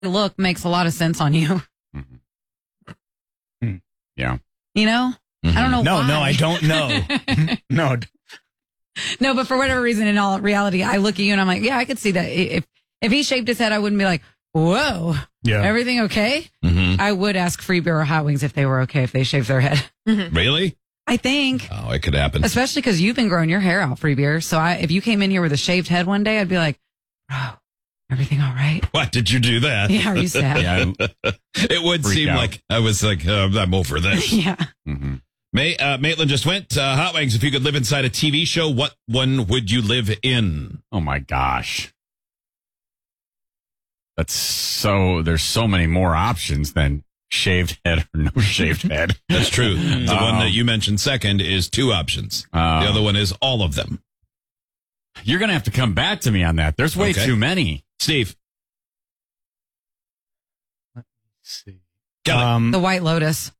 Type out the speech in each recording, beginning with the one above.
look makes a lot of sense on you. Mm-hmm. Yeah. You know? Mm-hmm. I don't know why. No, I don't know. No. No, but for whatever reason, in all reality, I look at you and I'm like, yeah, I could see that. If he shaved his head, I wouldn't be like, whoa, everything okay? Mm-hmm. I would ask Free Beer or Hot Wings if they were okay if they shaved their head. Really? I think. Oh, it could happen. Especially because you've been growing your hair out, Free Beer. So if you came in here with a shaved head one day, I'd be like, bro, everything all right? What, did you do that? Yeah, are you sad? Yeah, it would seem out. like I was like, I'm over this. Yeah. Mm-hmm. Maitland just went. Hot Wings, if you could live inside a TV show, what one would you live in? Oh, my gosh. There's so many more options than shaved head or no shaved head. That's true. The one that you mentioned second is two options. The other one is all of them. You're going to have to come back to me on that. There's way too many. Steve. Let's see. The White Lotus.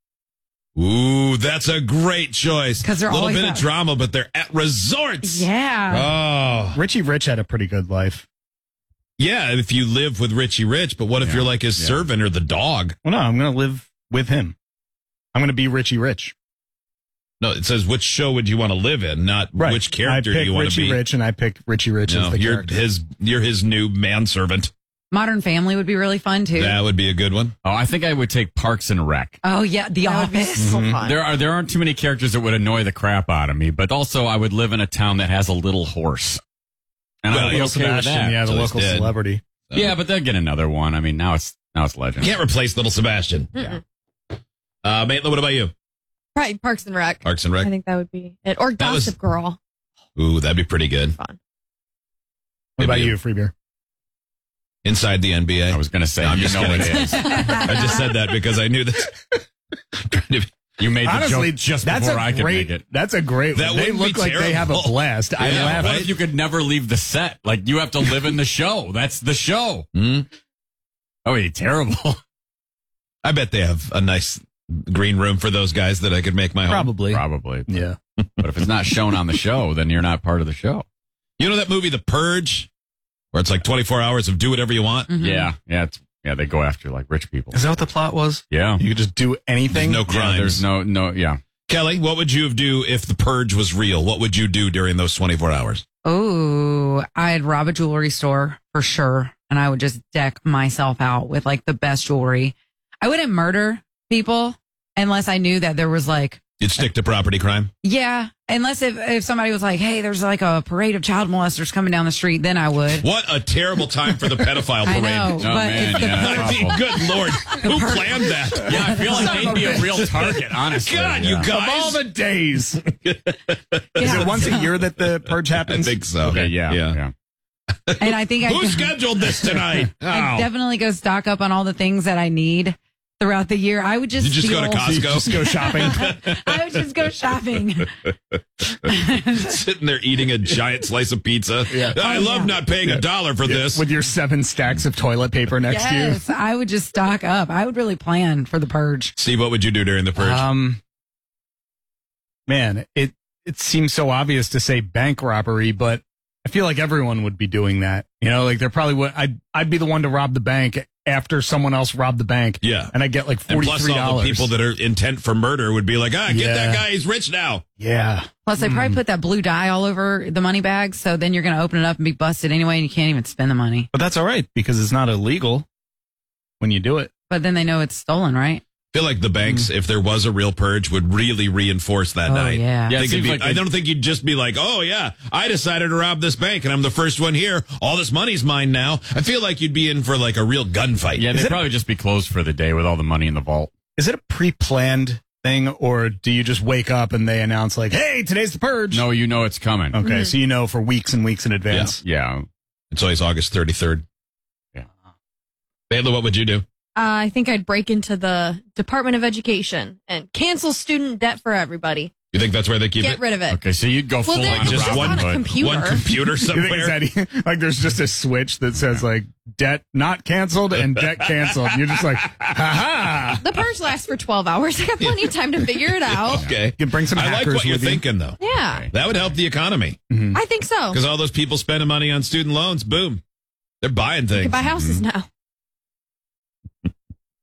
Ooh, that's a great choice. Because they're a little always bit out. of drama, but they're at resorts. Yeah. Oh, Richie Rich had a pretty good life. yeah. If you live with Richie Rich, but what if you're like his servant or the dog? Well, no, I'm going to live with him. I'm going to be Richie Rich. No, it says which show would you want to live in, not which character I do pick you want to Richie be. Rich, and I pick Richie Rich as No, the you're character. his new manservant. Modern Family would be really fun, too. That would be a good one. Oh, I think I would take Parks and Rec. Oh, yeah. The Office. So fun. There aren't too many characters that would annoy the crap out of me, but also I would live in a town that has a little horse. And Well, I'd be Will okay with Sebastian, that. yeah, the So he's local dead. celebrity. Yeah, but they'll get another one. I mean, now it's legend. Can't replace little Sebastian. Mm-mm. Maitland, what about you? Probably Parks and Rec. Parks and I Rec? think that would be it. Or That was- Gossip Girl. Ooh, that'd be pretty good. Fun. What about Maybe you, Free Beer? Inside the NBA. I was going to say, No, I'm you just know kidding. it is. I just said that because I knew that. You made the Honestly, joke just that's before a I could great, make it. That's a great That one. They wouldn't be look like they have a terrible. blast. I Yeah, laugh. What if you could never leave the set? Like, you have to live in the show. That's the show. Hmm? Oh, you're terrible. I bet they have a nice green room for those guys that I could make my home. Probably. Probably. Yeah. But if it's not shown on the show, then you're not part of the show. You know that movie, The Purge, where it's like 24 hours of do whatever you want? Mhm. Yeah. They go after like rich people. Is that what the plot was? Yeah. You could just do anything? There's no crimes. There's no. Yeah. Kelly, what would you do if The Purge was real? What would you do during those 24 hours? Oh, I'd rob a jewelry store for sure. And I would just deck myself out with like the best jewelry. I wouldn't murder people unless I knew that there was like, You'd stick to property crime? yeah, unless if somebody was like, hey, there's like a parade of child molesters coming down the street, then I would. What a terrible time for the pedophile I parade. know, Oh, but man, if the yeah. I mean, good Lord. Who planned that? Yeah, I feel like they'd be a real target, honestly. God, Yeah. you Of all guys. the days. Is Yeah. it once a year that the purge I happens? think so. Okay, yeah. And I think Who scheduled this tonight? I Oh. definitely go stock up on all the things that I need throughout the year. I would just You just go to steal- Costco? Just go shopping. I would just go shopping. Sitting there eating a giant slice of pizza. Yeah. I love not paying $1 for this. With your 7 stacks of toilet paper next Yes, I would just stock up. I would really plan for the purge. Steve, what would you do during the to purge? you. Man, it seems so obvious to say bank robbery, but I feel like everyone would be doing that. You know, like they're probably would. I'd be the one to rob the bank after someone else robbed the bank. Yeah. And I get like And $43. plus all the people that are intent for murder would be like, get Yeah. that guy, he's rich now. Yeah. Plus, they probably put that blue dye all over the money bag, so then you're going to open it up and be busted anyway, and you can't even spend the money. But that's all right because it's not illegal when you do it. But then they know it's stolen, right? I feel like the banks, if there was a real purge, would really reinforce that Oh, night. yeah. Yeah, I, it think it'd seems be- like I don't think you'd just be like, oh, yeah, I decided to rob this bank and I'm the first one here. All this money's mine now. I feel like you'd be in for like a real gunfight. Yeah, Is they'd it- probably just be closed for the day with all the money in the vault. Is it a pre-planned thing or do you just wake up and they announce like, hey, today's the purge? No, you know it's coming. Okay, so you know for weeks and weeks in advance. Yeah. It's always August 33rd. Yeah. Baylor, what would you do? I think I'd break into the Department of Education and cancel student debt for everybody. You think that's where they keep Get it? rid of it. Okay, so you'd go Well, full there- on Just it's one on a Robin Hood. computer. One computer You think somewhere. it's that, like there's just a switch that says like debt not canceled and debt canceled. And you're just like, ha The purge lasts for 12 hours. I got plenty of time to figure it out. Okay. You can bring some I like hackers what you're with you. thinking, though. Yeah, That would help the economy I think so. because all those people spending money on student loans, boom, they're buying You things. can buy houses now.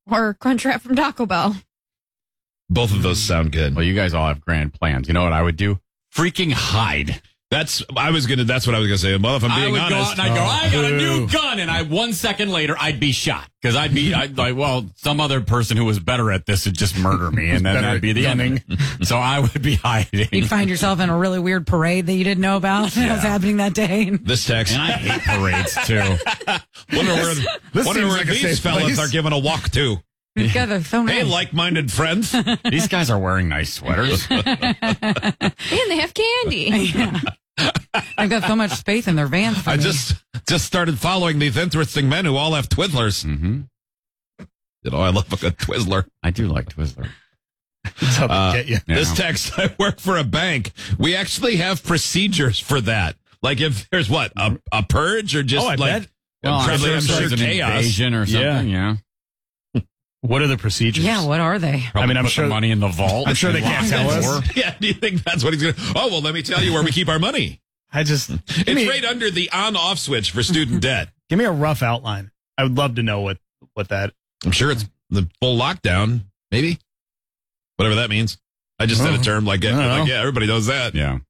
or Crunchwrap from Taco Bell. Both of those sound good. Well, you guys all have grand plans. You know what I would do? Freaking hide. That's what I was gonna say. Well, if I'm I being would honest, go out and I'd go, I got a new boo. gun. And 1 second later, I'd be shot. Because I'd like, well, some other person who was better at this would just murder me. And then Better that'd be at the gunning. end. So I would be hiding. You'd find yourself in a really weird parade that you didn't know about that was happening that day. this text. And I hate parades, too. Wonder where, This wonder seems where like a these safe fellas place. are giving a walk to. Together, so Hey, nice. like-minded friends. These guys are wearing nice sweaters. And they have candy. Yeah. I've got so much space in their vans. For I me. just started following these interesting men who all have Twizzlers. Mm-hmm. You know, I love a good Twizzler. I do like Twizzler. It's up to get you. Yeah. This text, I work for a bank. We actually have procedures for that. Like if there's a purge or just Oh, I like bet. Well, probably I'm sure there's an chaos. invasion or something. Yeah. What are the procedures? Yeah, what are they? Probably I'm put sure- the money in the vault. I'm sure they can't Lock tell the us. door. Yeah, do you think that's what he's going to? Oh, well, let me tell you where we keep our money. I just It's right under the on-off switch for student debt. give me a rough outline. I would love to know what that. I'm sure it's the full lockdown, maybe. Whatever that means. I just said a term like know. yeah, everybody knows that. Yeah.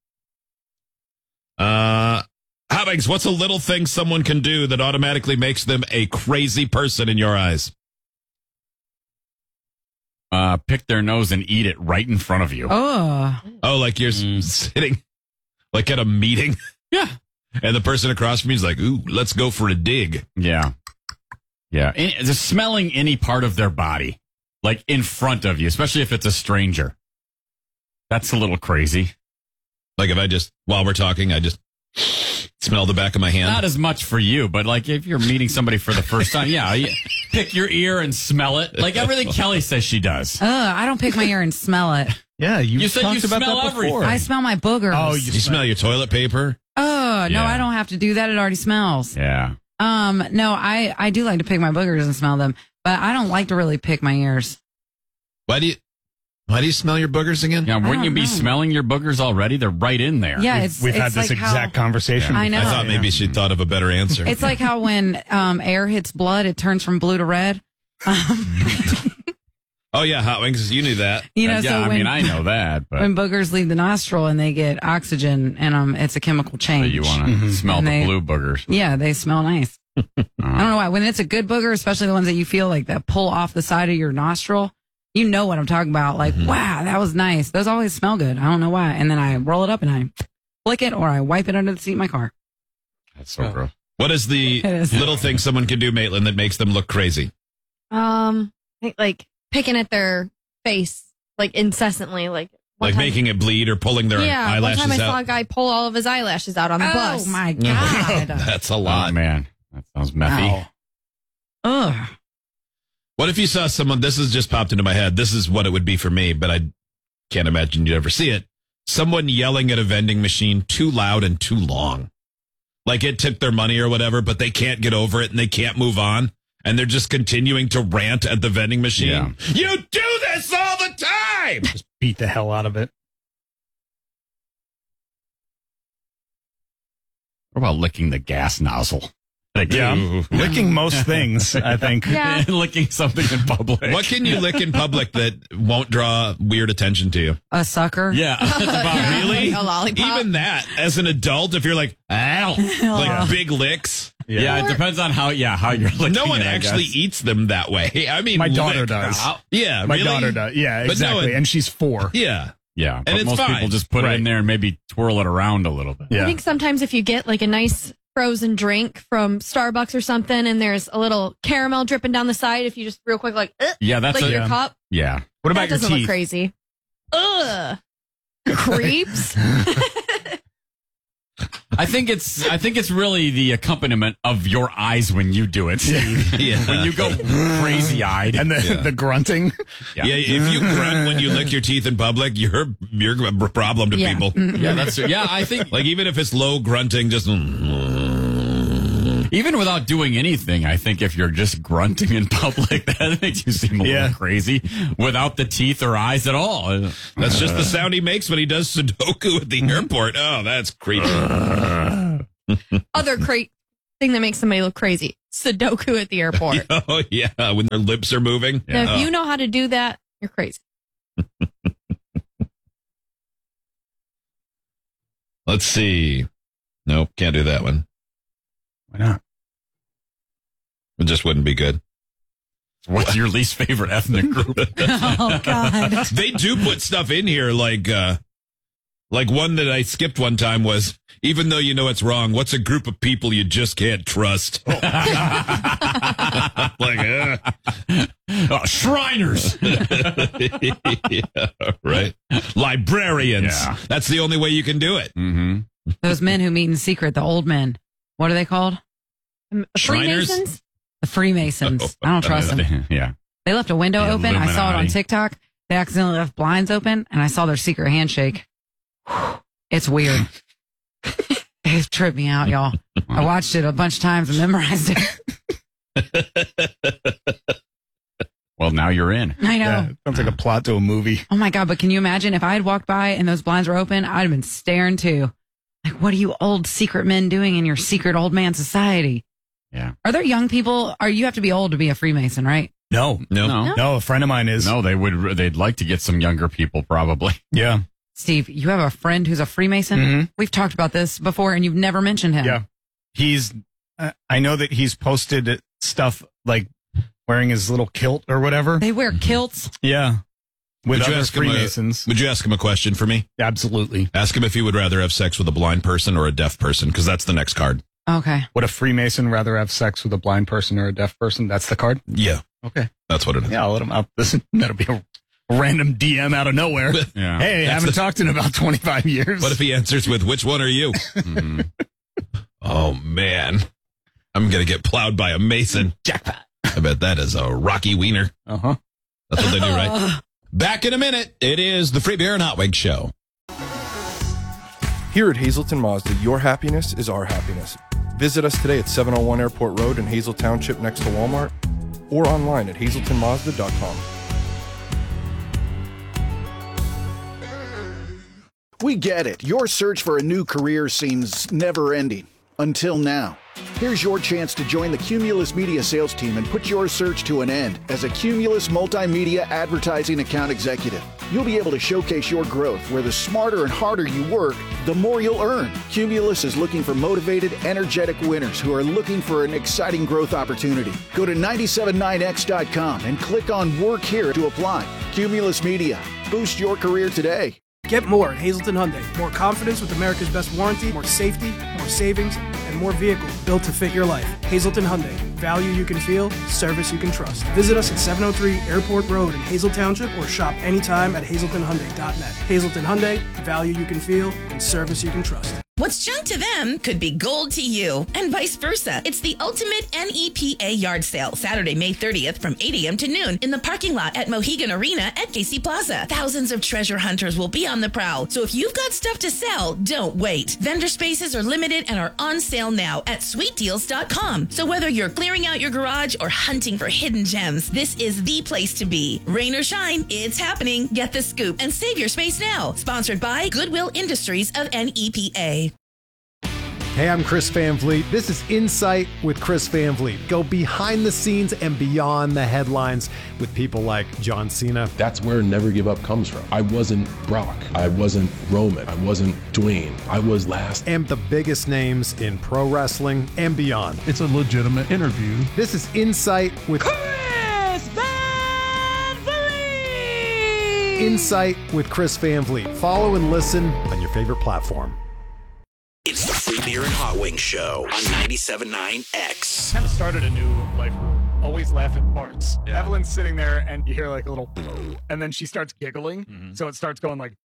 Hobbings, what's a little thing someone can do that automatically makes them a crazy person in your eyes? Pick their nose and eat it right in front of you. Oh, Oh, like you're sitting like at a meeting Yeah. and the person across from you is like, ooh, let's go for a dig. Yeah. Yeah. Just smelling any part of their body, like in front of you, especially if it's a stranger. That's a little crazy. Like if I just, while we're talking, I just smell the back of my hand. Not as much for you, but like if you're meeting somebody for the first time, yeah, you pick your ear and smell it. Like everything Kelly says she does. I don't pick my ear and smell it. Yeah, you said talked you about smell that before. I smell my boogers. Oh, you smell your toilet paper? Oh, no, Yeah. I don't have to do that. It already smells. Yeah. No, I do like to pick my boogers and smell them, but I don't like to really pick my ears. Why do you smell your boogers again? Yeah. Wouldn't don't you be know. smelling your boogers already? They're right in there. Yeah, We've had this like how- exact conversation. I know. I thought maybe she thought of a better answer. It's like how when air hits blood, it turns from blue to red. Oh yeah, hot wings. You knew that. You know, Yeah, so I when, mean, I know that, but when boogers leave the nostril and they get oxygen in them, it's a chemical change. you want to smell And the they- blue boogers. Yeah, they smell nice. I don't know why. When it's a good booger, especially the ones that you feel like that pull off the side of your nostril, you know what I'm talking about. Like, wow, that was nice. Those always smell good. I don't know why. And then I roll it up and I flick it or I wipe it under the seat of my car. That's so gross. What is the It is. little thing someone can do, Maitland, that makes them look crazy? I think like picking at their face like incessantly, like one Like time- making it bleed or pulling their Yeah, one eyelashes time I saw a out? guy pull all of his eyelashes out on the bus. Oh my God. That's a Oh, lot. man. That sounds methy. Wow. Ugh. What if you saw someone, this has just popped into my head. This is what it would be for me, but I can't imagine you'd ever see it. Someone yelling at a vending machine too loud and too long. Like it took their money or whatever, but they can't get over it and they can't move on. And they're just continuing to rant at the vending machine. Yeah. You do this all the time. Just beat the hell out of it. What about licking the gas nozzle? Like, Yeah, ooh. licking most things. I think. Yeah. licking something in public. What can you lick in public that won't draw weird attention to you? A sucker. Yeah. That's about Really? Like a lollipop. Even that, as an adult, if you're like, ow, like big licks. Yeah, it depends on how you're licking No one it, I actually guess. eats them that way. I mean, My daughter lick. does. Yeah, My really? daughter does. Yeah, But no, exactly. and she's 4. Yeah. Yeah, but it's most fine. people just put it Right. in there and maybe twirl it around a little bit. Yeah. I think sometimes if you get like a nice frozen drink from Starbucks or something and there's a little caramel dripping down the side, if you just real quick like Yeah, that's like a, your cup, yeah. What that about your doesn't look teeth? crazy. Ugh. Creeps. I think it's really the accompaniment of your eyes when you do it. Yeah. When you go crazy eyed. And the grunting. Yeah, if you grunt when you lick your teeth in public, you're a problem to Yeah. people. Yeah, I think Like even if it's low grunting, just even without doing anything, I think if you're just grunting in public, that makes you seem a little crazy without the teeth or eyes at all. that's just the sound he makes when he does Sudoku at the airport. Oh, that's creepy. Other thing that makes somebody look crazy. Sudoku at the airport. Oh, yeah. When their lips are moving. Now, if you know how to do that, you're crazy. Let's see. Nope, can't do that one. Why not? It just wouldn't be good. What's your least favorite ethnic group? Oh, God. They do put stuff in here like one that I skipped one time was, even though you know it's wrong, what's a group of people you just can't trust? Shriners. Yeah, right. Librarians. Yeah. That's the only way you can do it. Mm-hmm. Those men who meet in secret, the old men. What are they called? Shriners? Freemasons? The Freemasons. I don't trust them. Yeah. They left a window The open. I saw it on Illuminati. TikTok. They accidentally left blinds open, and I saw their secret handshake. It's weird. It tripped me out, y'all. I watched it a bunch of times and memorized it. Well, now you're in. I know. Yeah, sounds like a plot to a movie. Oh my God, but can you imagine if I had walked by and those blinds were open, I'd have been staring too. Like, what are you old secret men doing in your secret old man society? Yeah. Are there young people? You have to be old to be a Freemason, right? No. No. A friend of mine is. No, they'd like to get some younger people probably. Yeah. Steve, you have a friend who's a Freemason? Mhm. We've talked about this before and you've never mentioned him. Yeah. He's, I know that he's posted stuff like wearing his little kilt or whatever. They wear kilts. Yeah. With Would you other ask him Freemasons. Would you ask him a question for me? Absolutely. Ask him if he would rather have sex with a blind person or a deaf person, because that's the next card. Okay. Would a Freemason rather have sex with a blind person or a deaf person? That's the card? Yeah, Okay. that's what it is. Yeah, I'll let him out. Listen, that'll be a random DM out of nowhere. Yeah. Hey, I haven't talked in about 25 years. What if he answers with, which one are you? Mhm. Oh, man. I'm going to get plowed by a mason. Jackpot. I bet that is a rocky wiener. Uh-huh. That's what they do, right? Back in a minute. It is the Free Beer and Hot Wings Show. Here at Hazelton Mazda, your happiness is our happiness. Visit us today at 701 Airport Road in Hazel Township next to Walmart, or online at hazeltonmazda.com. We get it. Your search for a new career seems never-ending. Until now. Here's your chance to join the Cumulus Media sales team and put your search to an end as a Cumulus Multimedia Advertising Account Executive. You'll be able to showcase your growth where the smarter and harder you work, the more you'll earn. Cumulus is looking for motivated, energetic winners who are looking for an exciting growth opportunity. Go to 979x.com and click on Work Here to apply. Cumulus Media. Boost your career today. Get more at Hazelton Hyundai. More confidence with America's best warranty, more safety, more savings, and more vehicles built to fit your life. Hazelton Hyundai. Value you can feel, service you can trust. Visit us at 703 Airport Road in Hazel Township or shop anytime at HazeltonHyundai.net. Hazelton Hyundai. Value you can feel and service you can trust. What's junk to them could be gold to you, and vice versa. It's the ultimate NEPA yard sale, Saturday, May 30th from 8 a.m. to noon in the parking lot at Mohegan Arena at KC Plaza. Thousands of treasure hunters will be on the prowl, so if you've got stuff to sell, don't wait. Vendor spaces are limited and are on sale now at sweetdeals.com. So whether you're clearing out your garage or hunting for hidden gems, this is the place to be. Rain or shine, it's happening. Get the scoop and save your space now. Sponsored by Goodwill Industries of NEPA. Hey, I'm Chris Van Vliet. This is Insight with Chris Van Vliet. Go behind the scenes and beyond the headlines with people like John Cena. That's where Never Give Up comes from. I wasn't Brock. I wasn't Roman. I wasn't Dwayne. I was last. And the biggest names in pro wrestling and beyond. It's a legitimate interview. This is Insight with Chris Van Vliet. Insight with Chris Van Vliet. Follow and listen on your favorite platform. It's the Free Beer and Hot Wings Show on 97.9 X. Kind of started a new life rule. Always laugh at farts. Yeah. Evelyn's sitting there and you hear like a little, and then she starts giggling. Mm-hmm. So it starts going like,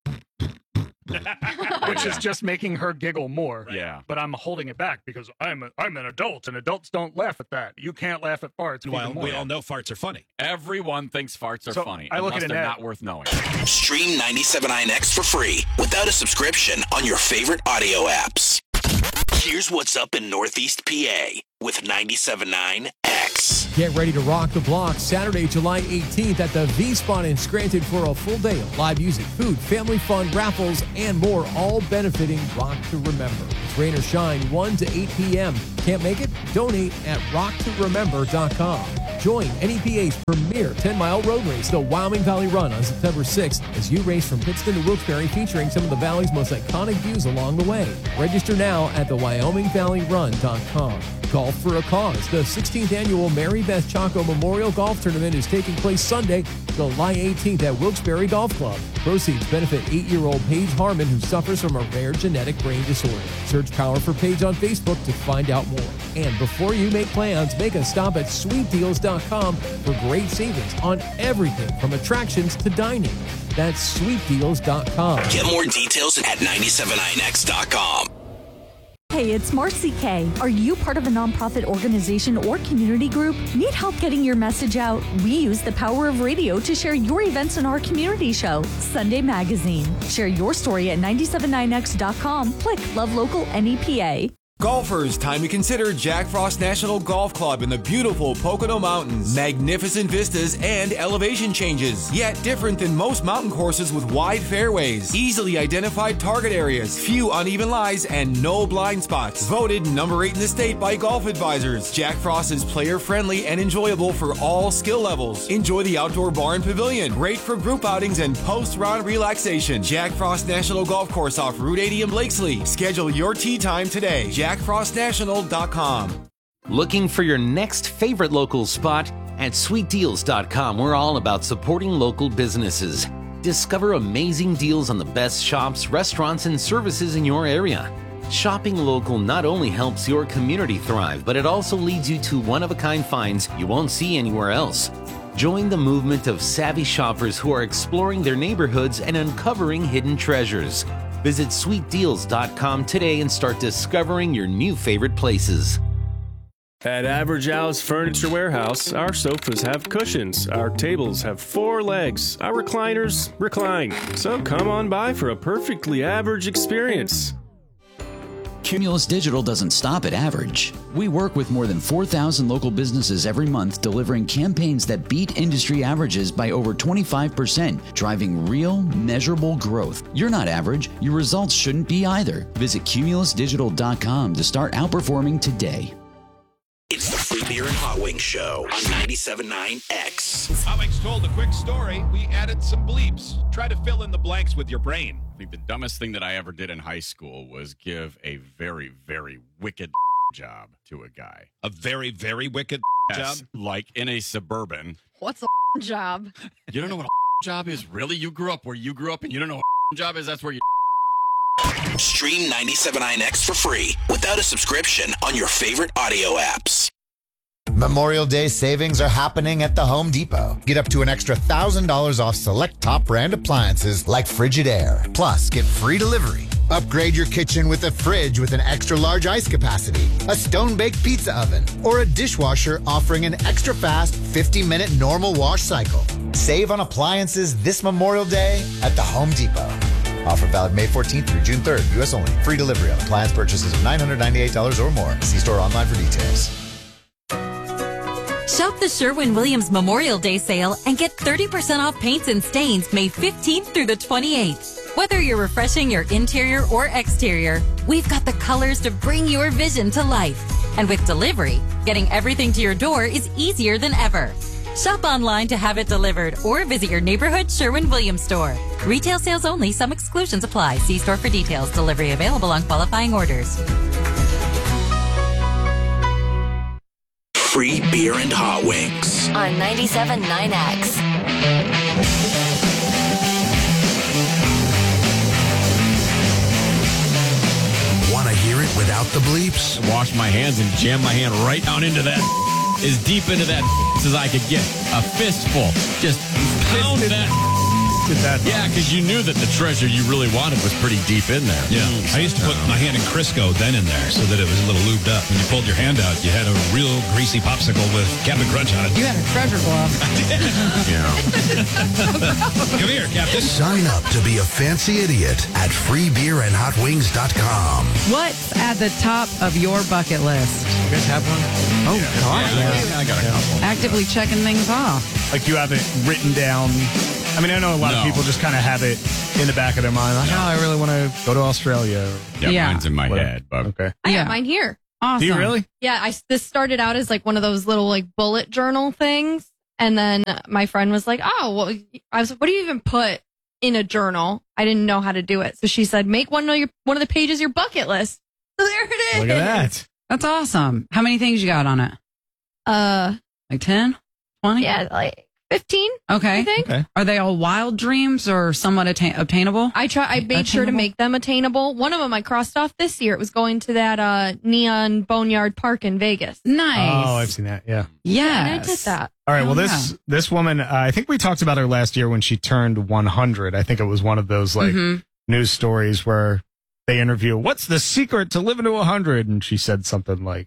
which is just making her giggle more. Yeah. But I'm holding it back because I'm an adult and adults don't laugh at that. You can't laugh at farts. Well, we all know farts are funny. Everyone thinks farts are funny. I look at they're it not worth knowing. Stream 97.9 X for free without a subscription on your favorite audio apps. Here's what's up in Northeast PA with 97.9 X. Get ready to rock the block Saturday, July 18th at the V-Spot in Scranton for a full day of live music, food, family fun, raffles, and more, all benefiting Rock to Remember. It's rain or shine, 1 to 8 p.m. Can't make it? Donate at rocktoremember.com. Join NEPA's premier 10-mile road race, the Wyoming Valley Run, on September 6th as you race from Pittston to Wilkes-Barre, featuring some of the Valley's most iconic views along the way. Register now at the WyomingValleyRun.com. Golf for a Cause. The 16th annual Mary Beth Chaco Memorial Golf Tournament is taking place Sunday, July 18th at Wilkes-Barre Golf Club. Proceeds benefit 8-year-old Paige Harmon, who suffers from a rare genetic brain disorder. Search Power for Paige on Facebook to find out more. And before you make plans, make a stop at sweetdeals.com for great savings on everything from attractions to dining. That's sweetdeals.com. Get more details at 97INX.com. Hey, it's Marcy K. Are you part of a nonprofit organization or community group? Need help getting your message out? We use the power of radio to share your events in our community show, Sunday Magazine. Share your story at 979x.com. Click Love Local NEPA. Golfers, time to consider Jack Frost National Golf Club in the beautiful Pocono Mountains. Magnificent vistas and elevation changes, yet different than most mountain courses with wide fairways, easily identified target areas, few uneven lies, and no blind spots. Voted number 8 in the state by Golf Advisors. Jack Frost is player-friendly and enjoyable for all skill levels. Enjoy the outdoor bar and pavilion, great for group outings and post-round relaxation. Jack Frost National Golf Course off Route 80 in Blakesley. Schedule your tee time today. JackFrostNational.com. Looking for your next favorite local spot? At SweetDeals.com, we're all about supporting local businesses. Discover amazing deals on the best shops, restaurants, and services in your area. Shopping local not only helps your community thrive, but it also leads you to one-of-a-kind finds you won't see anywhere else. Join the movement of savvy shoppers who are exploring their neighborhoods and uncovering hidden treasures. Visit SweetDeals.com today and start discovering your new favorite places. At Average Al's Furniture Warehouse, our sofas have cushions, our tables have 4 legs, our recliners recline. So come on by for a perfectly average experience. Cumulus Digital doesn't stop at average. We work with more than 4,000 local businesses every month, delivering campaigns that beat industry averages by over 25%, driving real, measurable growth. You're not average. Your results shouldn't be either. Visit cumulusdigital.com to start outperforming today. It's the Free Beer and Hot Wings Show on 97.9X. Alex told a quick story. We added some bleeps. Try to fill in the blanks with your brain. I think the dumbest thing that I ever did in high school was give a very, very wicked job to a guy. A very, very wicked job? Like in a Suburban. What's a job? You don't know what a job is? Really? You grew up where you grew up and you don't know what a job is? That's where you... Stream 97.9X for free without a subscription on your favorite audio apps. Memorial Day savings are happening at the Home Depot. Get up to an extra $1,000 off select top brand appliances like Frigidaire. Plus, get free delivery. Upgrade your kitchen with a fridge with an extra large ice capacity, a stone-baked pizza oven, or a dishwasher offering an extra fast 50-minute normal wash cycle. Save on appliances this Memorial Day at the Home Depot. Offer valid May 14th through June 3rd. U.S. only. Free delivery on appliance purchases of $998 or more. See store online for details. Shop the Sherwin-Williams Memorial Day sale and get 30% off paints and stains May 15th through the 28th. Whether you're refreshing your interior or exterior, we've got the colors to bring your vision to life. And with delivery, getting everything to your door is easier than ever. Shop online to have it delivered or visit your neighborhood Sherwin-Williams store. Retail sales only. Some exclusions apply. See store for details. Delivery available on qualifying orders. Free beer and hot wings on 97.9X. Want to hear it without the bleeps? Wash my hands and jam my hand right down into that, as deep into that as I could get. A fistful. Just pound that did that. Yeah, because you knew that the treasure you really wanted was pretty deep in there. Yeah. I used to put my hand in Crisco then in there so that it was a little lubed up. When you pulled your hand out, you had a real greasy popsicle with Captain Crunch on it. You had a treasure glove. Come here, Captain. Sign up to be a fancy idiot at freebeerandhotwings.com. What's at the top of your bucket list? You guys have one? Oh, God, yeah. I got a couple. Actively checking things off. Like you have it written down. I mean, I know a lot of people just kind of have it in the back of their mind. Like, I really want to go to Australia. Yeah, mine's in my head. But okay. I got mine here. Awesome. Do you really? Yeah, this started out as like one of those little like bullet journal things. And then my friend was like, oh, well, I was like, what do you even put in a journal? I didn't know how to do it. So she said, make one of the pages your bucket list. So there it is. Look at that. That's awesome. How many things you got on it? Like 10? 20? Yeah, like 15. Okay. I think. Okay. Are they all wild dreams or somewhat obtainable? I made sure to make them attainable. One of them I crossed off this year. It was going to that Neon Boneyard Park in Vegas. Nice. Oh, I've seen that. Yeah. Yeah. And I did that. All right. Well, this woman, I think we talked about her last year when she turned 100. I think it was one of those like news stories where they interview, what's the secret to living to 100? And she said something like,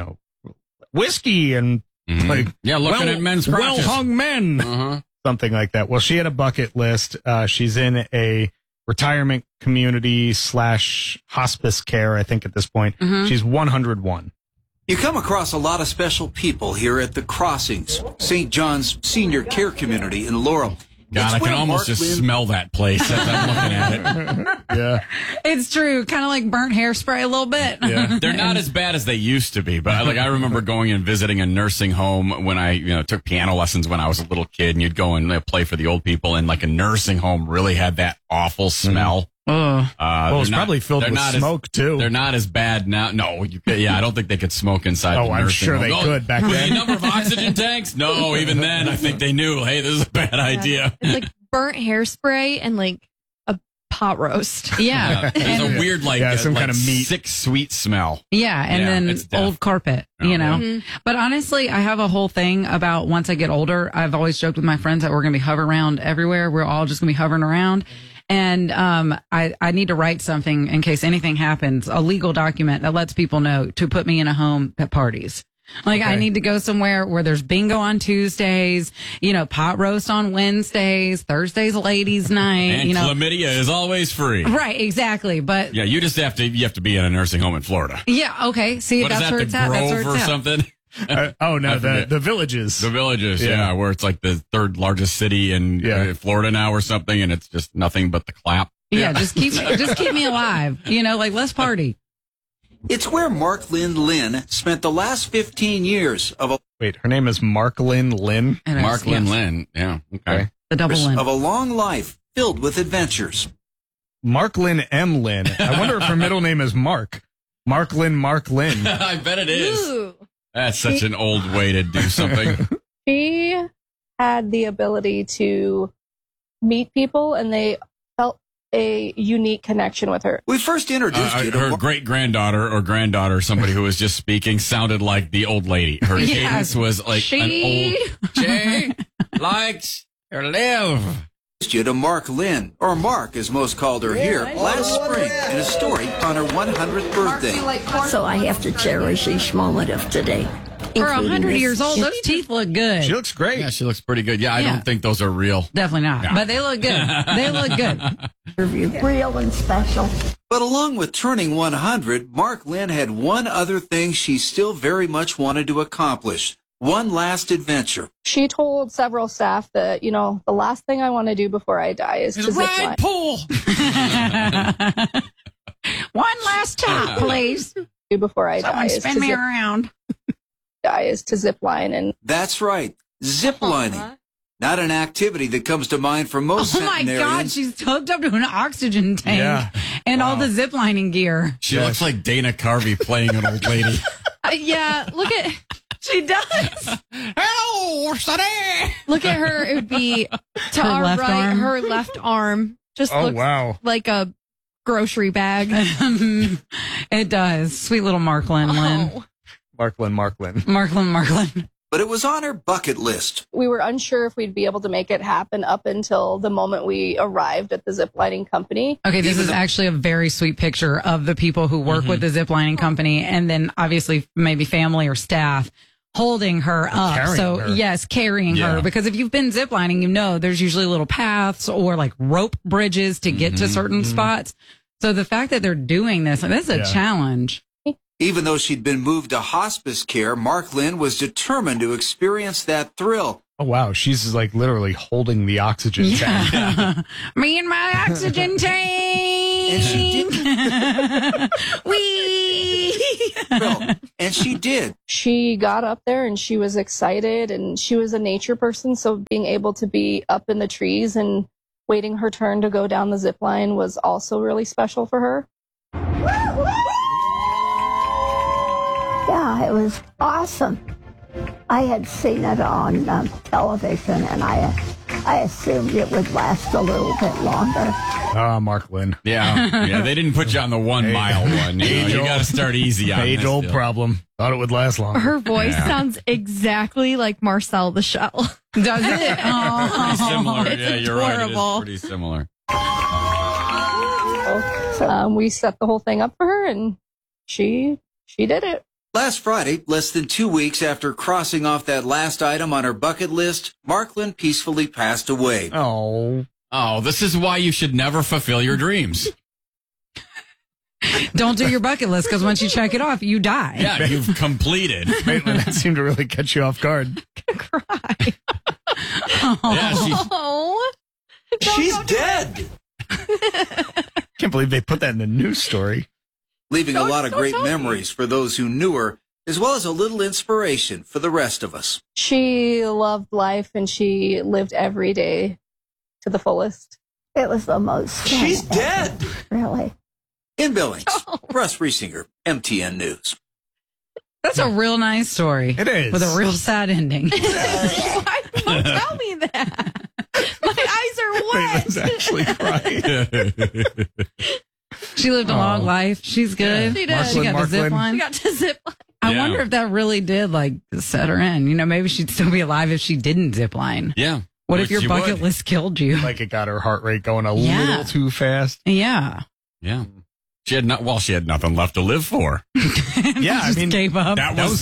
whiskey and like, looking at men's crotches. Well-hung men. Something like that. Well, she had a bucket list. She's in a retirement community / hospice care, I think at this point. She's 101. You come across a lot of special people here at the Crossings, St. John's Senior Care Community in Laurel. God, I can almost just smell that place as I'm looking at it. Yeah. It's true. Kind of like burnt hairspray a little bit. Yeah. They're not as bad as they used to be, but I remember going and visiting a nursing home when I took piano lessons when I was a little kid, and you'd go and play for the old people, and like a nursing home really had that awful smell. It's probably filled with smoke too. They're not as bad now. No, I don't think they could smoke inside. Oh, the I'm nursing sure home. they could back then. The number of oxygen tanks? No, even then, I think they knew. Hey, this is a bad idea. It's like burnt hairspray and like a pot roast. Yeah, there's a weird some kind of meat, sick, sweet smell. Yeah, and then old carpet. But honestly, I have a whole thing about once I get older. I've always joked with my friends that we're going to be hovering around everywhere. We're all just going to be hovering around. And I need to write something in case anything happens, a legal document that lets people know to put me in a home at parties. Like, I need to go somewhere where there's bingo on Tuesdays, pot roast on Wednesdays, Thursdays ladies' night. And chlamydia is always free. Right, exactly. But yeah, you just have to be in a nursing home in Florida. Yeah, okay. See, what that's where it's at. That's where it's at. Something. The Villages. The Villages, where it's like the third largest city in Florida now or something, and it's just nothing but the clap. Yeah, just keep me alive. Let's party. It's where Mark Lynn spent the last 15 years of her name is Mark Lynn. Mark Lynn. Yeah. Okay. The double Lynn. Of a long life filled with adventures. Mark Lynn M. Lynn. I wonder if her middle name is Mark. Mark Lynn. I bet it is. Ooh. That's such an old way to do something. She had the ability to meet people, and they felt a unique connection with her. We first introduced you to her great-granddaughter or granddaughter, somebody who was just speaking, sounded like the old lady. Her cadence was like an old... She likes to live. You to Mark Lynn, or Mark as most called her here, last spring in a story on her 100th birthday. So I have to cherish each moment of today. For 100 years old, those teeth look good. She looks great. Yeah, she looks pretty good. Yeah, I don't think those are real. Definitely not. Yeah. But they look good. They look good. Real and special. But along with turning 100, Mark Lynn had one other thing she still very much wanted to accomplish. One last adventure. She told several staff that, the last thing I want to do before I die is to zip line. Pool. One last time, please. Before I die is spin me around. Is to zip line. And that's right. Zip lining. Not an activity that comes to mind for most centenarians. Oh my God, she's hooked up to an oxygen tank and all the zip lining gear. She looks like Dana Carvey playing an old lady. Yeah, look at... She does. Hello, sonny. Look at her. It would be to her our left right. Arm. Her left arm just looks like a grocery bag. It does. Sweet little Mark Lynn. Mark Lynn. Mark Lynn. but it was on her bucket list. We were unsure if we'd be able to make it happen up until the moment we arrived at the ziplining company. Okay, this is actually a very sweet picture of the people who work with the ziplining company, and then obviously maybe family or staff holding her up. Carrying her. Yes, carrying her. Because if you've been ziplining, you know there's usually little paths or like rope bridges to get to certain spots. So the fact that they're doing this is a challenge. Even though she'd been moved to hospice care, Mark Lynn was determined to experience that thrill. Oh, wow. She's like literally holding the oxygen tank. Me and my oxygen tank. And she did. And she did. She got up there and she was excited, and she was a nature person. So being able to be up in the trees and waiting her turn to go down the zip line was also really special for her. Yeah, it was awesome. I had seen it on television, and I assumed it would last a little bit longer. Mark Lynn. Yeah, they didn't put you on the 1 mile one. You got to start easy on this. Age-old deal. problem. Thought it would last longer. Her voice sounds exactly like Marcel the Shell. Does it? Pretty similar. It's Yeah, you're right. It adorable. is pretty similar. So we set the whole thing up for her, and she did it. Last Friday, less than 2 weeks after crossing off that last item on her bucket list, Mark Lynn peacefully passed away. Oh, this is why you should never fulfill your dreams. Don't do your bucket list, because once you check it off, you die. Yeah, you've completed. Maitland, that seemed to really catch you off guard. She's dead. Can't believe they put that in the news story. Leaving a lot of great memories for those who knew her, as well as a little inspiration for the rest of us. She loved life, and she lived every day to the fullest. It was the most fun She's ever, dead. Really. In Billings, Russ Riesinger, MTN News. That's a real nice story. It is. With a real sad ending. Why don't tell me that? My eyes are wet. Maitland's actually crying. She lived a long life. She's good. She did. She got Mark to zip Lynn. line. She got to zip line. I Yeah. wonder if that really did like set her in. You know, maybe she'd still be alive if she didn't zip line. Yeah. What if Which your you bucket would. list killed you? Like it got her heart rate going a Yeah. little too fast. Yeah. Yeah. She had nothing left to live for. Yeah, I mean, gave up. That was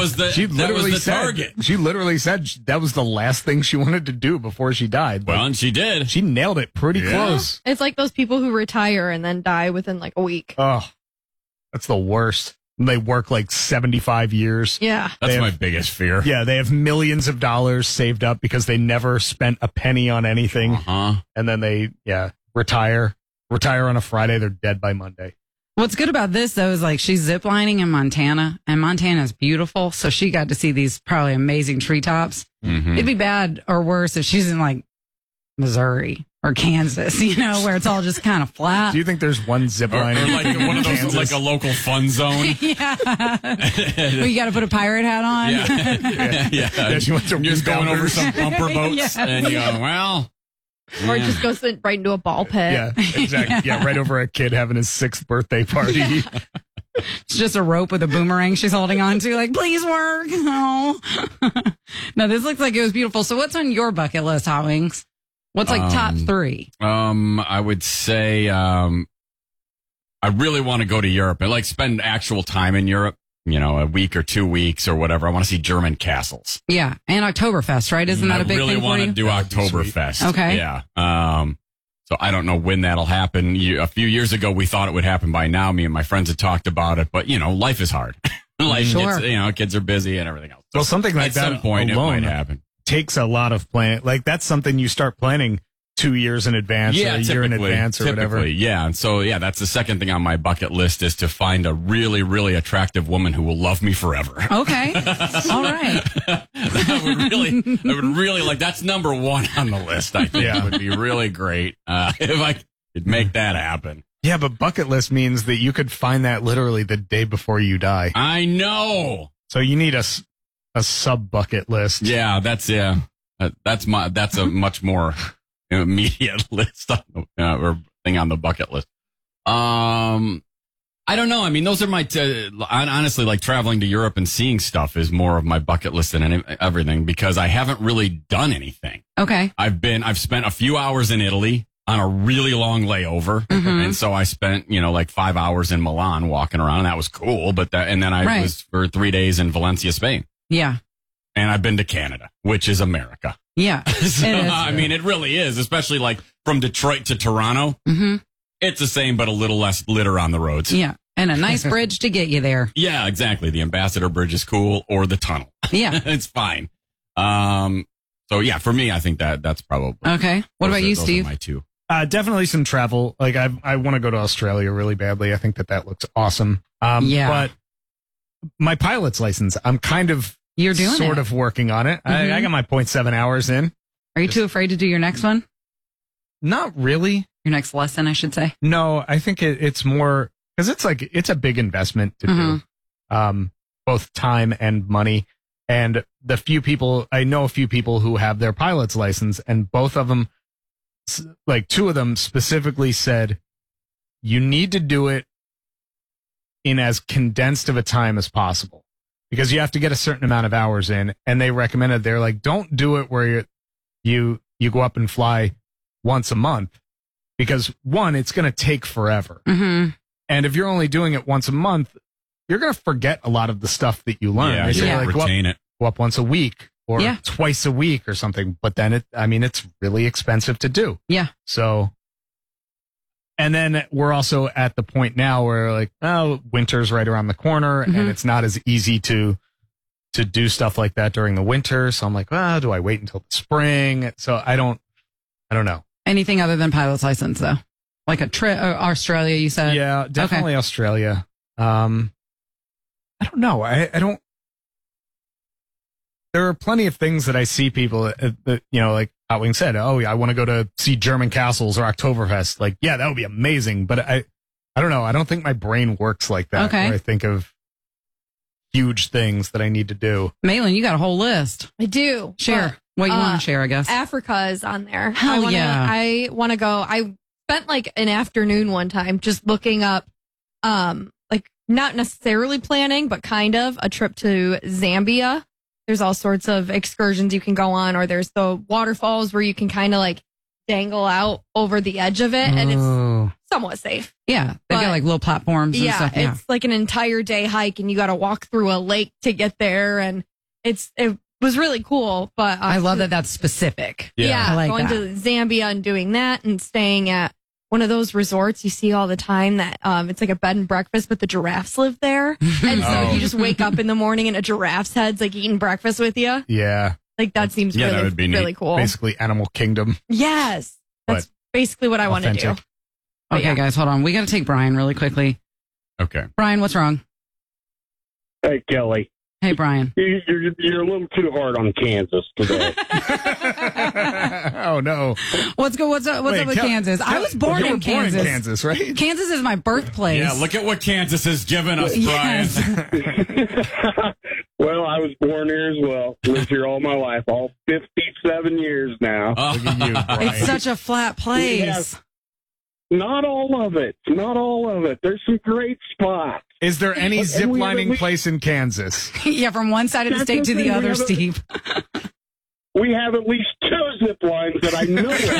the target. She literally said that was the last thing she wanted to do before she died. Well, and she did. She nailed it pretty Yeah. close. It's like those people who retire and then die within like a week. Oh, that's the worst. They work like 75 years. Yeah. That's They my have- biggest fear. Yeah, they have millions of dollars saved up because they never spent a penny on anything. Uh-huh. And then they, retire on a Friday. They're dead by Monday. What's good about this though is like she's ziplining in Montana, and Montana's beautiful, so she got to see these probably amazing treetops. Mm-hmm. It'd be bad or worse if she's in like Missouri or Kansas, you know, where it's all just kind of flat. Do you think there's one zip Or line? like one of those, Kansas? like a local fun zone. Yeah. Well, you got to put a pirate hat on. Yeah. She went to You're just going over Rebounders. some bumper boats, Yes. and you go, well. Or yeah. just goes right into a ball pit. Yeah, exactly. Yeah, right over a kid having his 6th birthday party. It's just a rope with a boomerang she's holding on to, like, please work. No. No, this looks like it was beautiful. So what's on your bucket list, Hot Wings? What's like top 3? I would say I really want to go to Europe. I like spend actual time in Europe, a week or 2 weeks or whatever. I want to see German castles. Yeah. And Oktoberfest, right? Isn't that a big I really thing for want you? to do Oktoberfest. Okay. Yeah. So I don't know when that'll happen. A few years ago, we thought it would happen by now. Me and my friends had talked about it, but life is hard. Life Sure. gets, kids are busy and everything else. Well, something like At that some point alone it might happen. takes a lot of planning. Like that's something you start planning 2 years in advance or a year in advance or whatever. Yeah. And so, that's the second thing on my bucket list is to find a really, really attractive woman who will love me forever. Okay. All right. I would really like, that's number 1 on the list. I think it would be really great if I could make that happen. Yeah, but bucket list means that you could find that literally the day before you die. I know. So you need a sub bucket list. Yeah, that's a much more immediate list or thing on the bucket list. I I don't know. I mean, those are my, honestly, like traveling to Europe and seeing stuff is more of my bucket list than everything because I haven't really done anything. Okay. I've spent a few hours in Italy on a really long layover. And so I spent, like 5 hours in Milan walking around and that was cool. And then I was for 3 days in Valencia, Spain. Yeah. And I've been to Canada, which is America. Yeah. So, I mean, it really is, especially like from Detroit to Toronto. It's the same, but a little less litter on the roads. Yeah. And a nice bridge to get you there. Yeah, exactly. The Ambassador Bridge is cool, or the tunnel. Yeah. It's fine. So yeah, for me, I think that's probably. Okay. What about you, Steve? My two. Definitely some travel. Like I want to go to Australia really badly. I think that looks awesome. But my pilot's license, I'm kind of sort of working on it. I got my 0.7 hours in. Are you too afraid to do your next one? Not really. Your next lesson, I should say. No, I think it's more because it's a big investment to do, both time and money. And I know a few people who have their pilot's license, and both of them, like two of them specifically said, you need to do it in as condensed of a time as possible because you have to get a certain amount of hours in. And they recommended, they're like, don't do it where you go up and fly once a month because one, it's going to take forever. And if you're only doing it once a month, you're going to forget a lot of the stuff that you learn. They say, like, go up once a week or twice a week or something. But then it's really expensive to do. Yeah. So, and then we're also at the point now where like, winter's right around the corner and it's not as easy to do stuff like that during the winter. So I'm like, do I wait until the spring? So I don't know. Anything other than pilot's license though? Like a trip, Australia, you said? Yeah, definitely Australia. I don't know. I don't. There are plenty of things that I see people, like Hot Wing said, I want to go to see German castles or Oktoberfest. Like, yeah, that would be amazing. But I don't know. I don't think my brain works like that. Okay. Where I think of huge things that I need to do. Malin, you got a whole list. I do. Share what you want to share, I guess. Africa is on there. Hell I want to go. I spent like an afternoon one time just looking up, like not necessarily planning, but kind of a trip to Zambia. There's all sorts of excursions you can go on, or there's the waterfalls where you can kind of like dangle out over the edge of it, and it's somewhat safe. Yeah, they've got like little platforms and stuff. Yeah, it's like an entire day hike, and you got to walk through a lake to get there, and it was really cool. But I love that that's specific. Yeah, I like going that. to Zambia and doing that, and staying at one of those resorts you see all the time that it's like a bed and breakfast, but the giraffes live there. And so you just wake up in the morning and a giraffe's head's like eating breakfast with you. Yeah. Like that seems really, that would be really neat. cool. Basically Animal Kingdom. Yes. That's basically what I want to do. Okay, guys, hold on. We got to take Brian really quickly. Okay. Brian, what's wrong? Hey, Kelly. Hey, Brian. You're a little too hard on Kansas today. Oh, no. What's up with Kansas? I was born in Kansas. Born in Kansas, right? Kansas is my birthplace. Yeah, look at what Kansas has given us, Brian. Well, I was born here as well. Lived here all my life, all 57 years now. Look at you, Brian. It's such a flat place. Not all of it. Not all of it. There's some great spots. Is there any zip lining place in Kansas? Yeah, from one side of the state to the other, Steve. We have at least 2 zip lines that I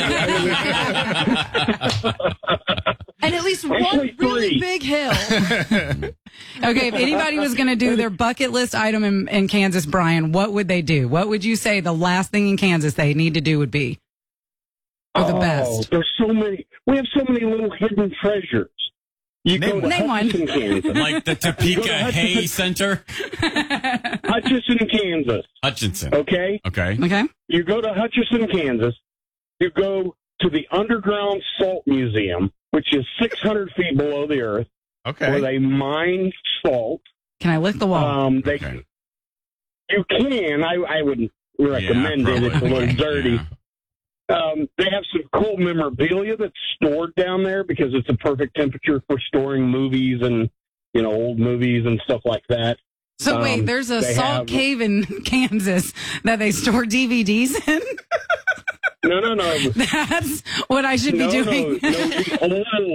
know of. And at least one really big hill. Okay, if anybody was going to do their bucket list item in Kansas, Brian, what would they do? What would you say the last thing in Kansas they need to do would be? Or the best? There's so many. We have so many little hidden treasures. You go to Hutchinson, Kansas. Like the Topeka Hay Center? Hutchinson, Kansas. Hutchinson. Okay? Okay. You go to Hutchinson, Kansas. You go to the Underground Salt Museum, which is 600 feet below the earth. Okay. Where they mine salt. Can I lick the wall? You can. I wouldn't recommend it. It's a little dirty. Yeah. They have some cool memorabilia that's stored down there because it's a perfect temperature for storing movies and, old movies and stuff like that. So wait, there's a salt cave in Kansas that they store DVDs in? No. That's what I should be doing. No, the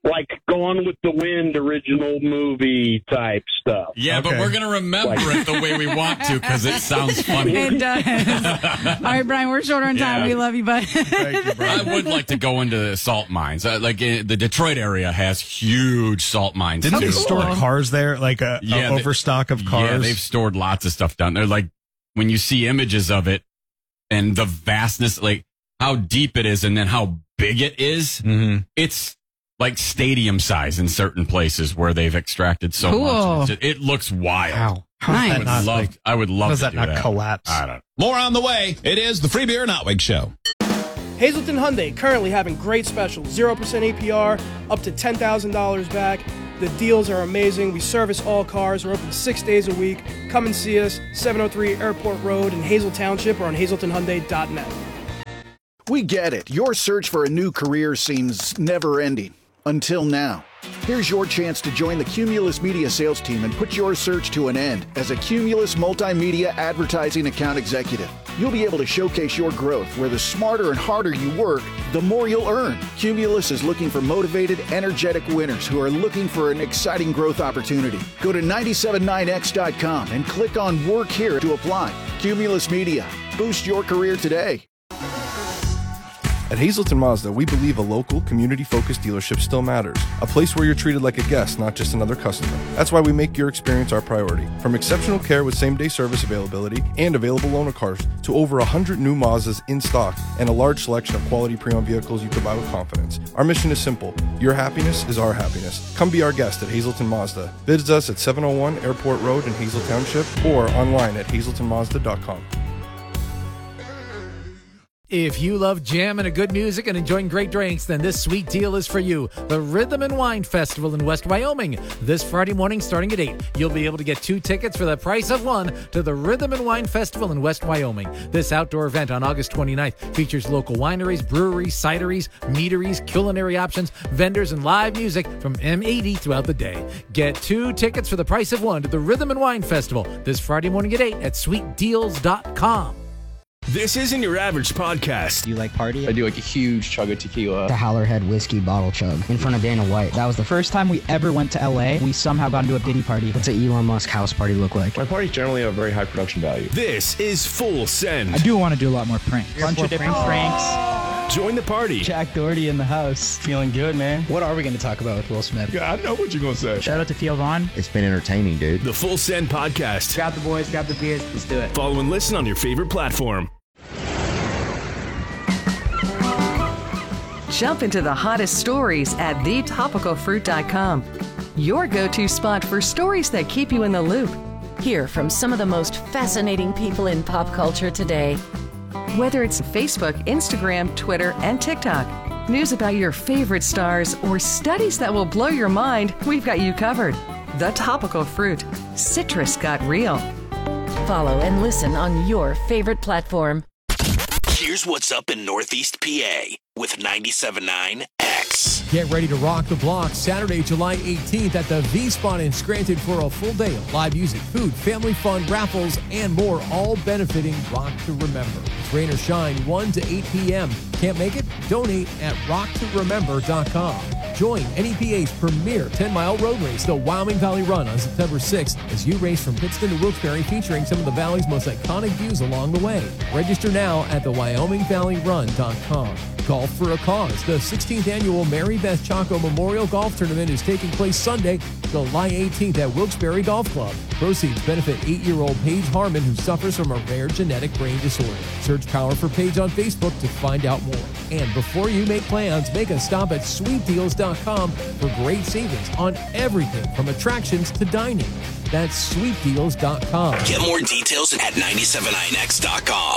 like Gone with the Wind original movie type stuff. Yeah, but we're going to remember it the way we want to because it sounds funny. It does. All right, Brian, we're short on time. Yeah. We love you, bud. I would like to go into the salt mines. The Detroit area has huge salt mines. Didn't too. they store cars there, like a overstock of cars? Yeah, they've stored lots of stuff down there. Like when you see images of it and the vastness, like how deep it is and then how big it is, it's like stadium size in certain places where they've extracted so much. It looks wild. Nice. I would love Does to that do not that. collapse? I don't know. More on the way. It is the Free Beer and Hot Wings Show. Hazleton Hyundai currently having great specials. 0% APR, up to $10,000 back. The deals are amazing. We service all cars. We're open 6 days a week. Come and see us, 703 Airport Road in Hazel Township or on hazeltonhyundai.net. We get it. Your search for a new career seems never-ending. Until now. Here's your chance to join the Cumulus Media sales team and put your search to an end as a Cumulus Multimedia Advertising Account Executive. You'll be able to showcase your growth where the smarter and harder you work, the more you'll earn. Cumulus is looking for motivated, energetic winners who are looking for an exciting growth opportunity. Go to 979x.com and click on Work Here to apply. Cumulus Media. Boost your career today. At Hazleton Mazda, we believe a local, community-focused dealership still matters. A place where you're treated like a guest, not just another customer. That's why we make your experience our priority. From exceptional care with same-day service availability and available loaner cars to over 100 new Mazdas in stock and a large selection of quality pre-owned vehicles you can buy with confidence. Our mission is simple. Your happiness is our happiness. Come be our guest at Hazleton Mazda. Visit us at 701 Airport Road in Hazel Township or online at hazeltonmazda.com. If you love jam and good music and enjoying great drinks, then this sweet deal is for you. The Rhythm and Wine Festival in West Wyoming. This Friday morning starting at 8. You'll be able to get 2 tickets for the price of 1 to the Rhythm and Wine Festival in West Wyoming. This outdoor event on August 29th features local wineries, breweries, cideries, meaderies, culinary options, vendors, and live music from M80 throughout the day. Get 2 tickets for the price of 1 to the Rhythm and Wine Festival this Friday morning at 8 at sweetdeals.com. This isn't your average podcast. Do you like party? I do like a huge chug of tequila. The Howlerhead whiskey bottle chug in front of Dana White. That was the first time we ever went to LA. We somehow got into a Diddy party. What's an Elon Musk house party look like? My parties generally have very high production value. This is Full Send. I do want to do a lot more pranks. Bunch of different pranks. Join the party. Jack Doherty in the house. Feeling good, man. What are we going to talk about with Will Smith? Yeah, I know what you're going to say. Shout out to Theo Vaughn. It's been entertaining, dude. The Full Send podcast. Grab the boys, grab the beers. Let's do it. Follow and listen on your favorite platform. Jump into the hottest stories at thetopicalfruit.com. Your go-to spot for stories that keep you in the loop. Hear from some of the most fascinating people in pop culture today. Whether it's Facebook, Instagram, Twitter, and TikTok, news about your favorite stars, or studies that will blow your mind, we've got you covered. The Topical Fruit. Citrus got real. Follow and listen on your favorite platform. Here's what's up in Northeast PA with 97.9 X. Get ready to rock the block Saturday, July 18th at the V-Spot in Scranton for a full day of live music, food, family fun, raffles, and more, all benefiting Rock to Remember. It's rain or shine, 1 to 8 p.m. Can't make it? Donate at rocktoremember.com. Join NEPA's premier 10-mile road race, the Wyoming Valley Run, on September 6th as you race from Pittston to Wilkes-Barre, featuring some of the Valley's most iconic views along the way. Register now at thewyomingvalleyrun.com. Golf for a Cause. The 16th annual Mary Beth Chaco Memorial Golf Tournament is taking place Sunday, July 18th at Wilkes-Barre Golf Club. Proceeds benefit 8-year-old Paige Harmon, who suffers from a rare genetic brain disorder. Search Power for Paige on Facebook to find out more. And before you make plans, make a stop at sweetdeals.com for great savings on everything from attractions to dining. That's sweetdeals.com. Get more details at 979x.com.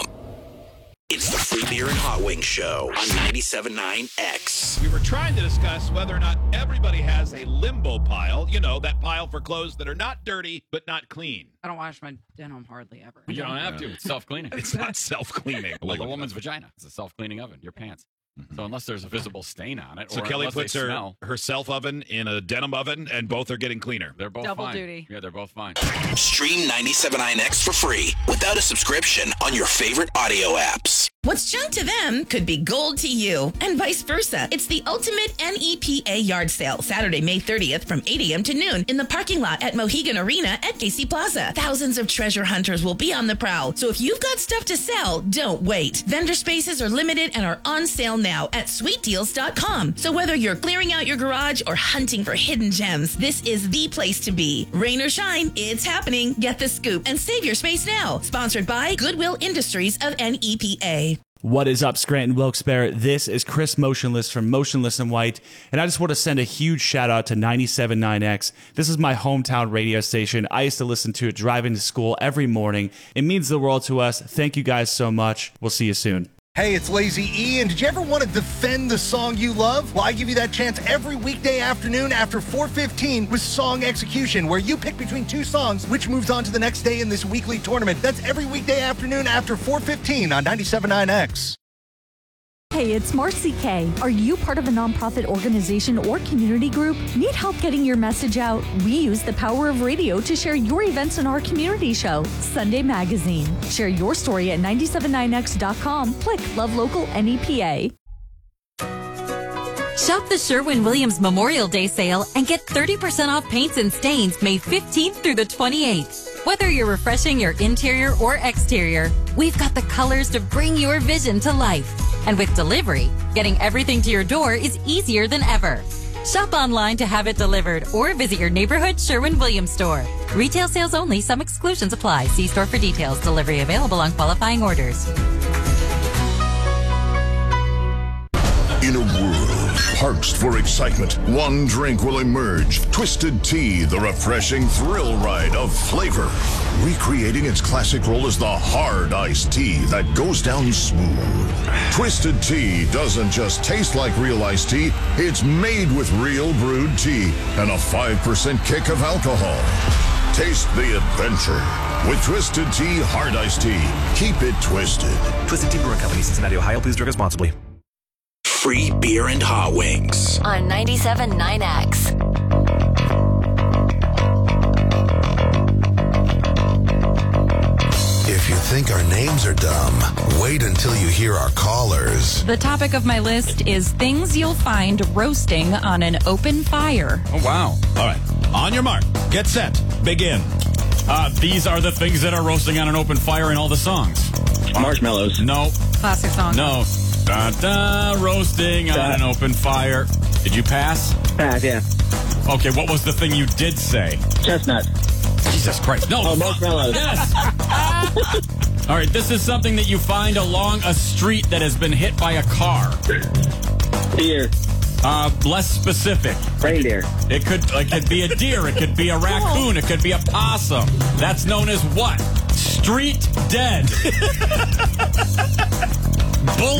It's the Free Beer and Hot Wings Show on 97.9 X. We were trying to discuss whether or not everybody has a limbo pile. You know, that pile for clothes that are not dirty, but not clean. I don't wash my denim hardly ever. You don't have to. It's self-cleaning. It's not self-cleaning. Like a woman's vagina. It's a self-cleaning oven. Your pants. So unless there's a visible stain on it, So or Kelly unless puts they her smell, self-oven in a denim oven, and both are getting cleaner. they're both Double fine. duty. Yeah, they're both fine. Stream 97.9 X for free without a subscription on your favorite audio apps. What's junk to them could be gold to you, and vice versa. It's the ultimate NEPA yard sale, Saturday, May 30th from 8 a.m. to noon in the parking lot at Mohegan Arena at KC Plaza. Thousands of treasure hunters will be on the prowl, so if you've got stuff to sell, don't wait. Vendor spaces are limited and are on sale now at sweetdeals.com. So whether you're clearing out your garage or hunting for hidden gems, this is the place to be. Rain or shine, it's happening. Get the scoop and save your space now. Sponsored by Goodwill Industries of NEPA. What is up, Scranton Wilkes-Barre? This is Chris Motionless from Motionless in White, and I just want to send a huge shout out to 97.9X. This is my hometown radio station. I used to listen to it driving to school every morning. It means the world to us. Thank you guys so much. We'll see you soon. Hey, it's Lazy E, and did you ever want to defend the song you love? Well, I give you that chance every weekday afternoon after 4:15 with Song Execution, where you pick between two songs, which moves on to the next day in this weekly tournament. That's every weekday afternoon after 4:15 on 97.9X. Hey, it's Marcy K. Are you part of a nonprofit organization or community group? Need help getting your message out? We use the power of radio to share your events in our community show, Sunday Magazine. Share your story at 979x.com. Click Love Local NEPA. Shop the Sherwin-Williams Memorial Day sale and get 30% off paints and stains May 15th through the 28th. Whether you're refreshing your interior or exterior, we've got the colors to bring your vision to life. And with delivery, getting everything to your door is easier than ever. Shop online to have it delivered or visit your neighborhood Sherwin-Williams store. Retail sales only. Some exclusions apply. See store for details. Delivery available on qualifying orders. In a world parched for excitement, one drink will emerge. Twisted Tea, the refreshing thrill ride of flavor. Recreating its classic role as the hard iced tea that goes down smooth. Twisted Tea doesn't just taste like real iced tea, it's made with real brewed tea and a 5% kick of alcohol. Taste the adventure with Twisted Tea Hard Iced Tea. Keep it twisted. Twisted Tea Brewing Company, Cincinnati, Ohio. Please drink responsibly. Free beer and hot wings on 97.9X. If you think our names are dumb, wait until you hear our callers. The topic of my list is things you'll find roasting on an open fire. Oh, wow. All right. On your mark. Get set. Begin. These are the things that are roasting on an open fire in all the songs. Marshmallows. No. Classic song. No. Roasting on an open fire. Did you pass? Pass, yeah. Okay, what was the thing you did say? Chestnut. Jesus Christ. No. Oh, marshmallows. Yes. All right, this is something that you find along a street that has been hit by a car. Deer. Less specific. Reindeer. It could be a deer. It could be a raccoon. It could be a possum. That's known as what? Street dead. Bull